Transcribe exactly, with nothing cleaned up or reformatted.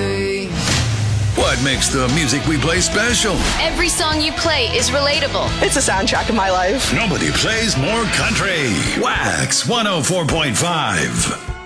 worthy. What makes the music we play special? Every song you play is relatable. It's a soundtrack of my life. Nobody plays more country. Wax one oh four point five.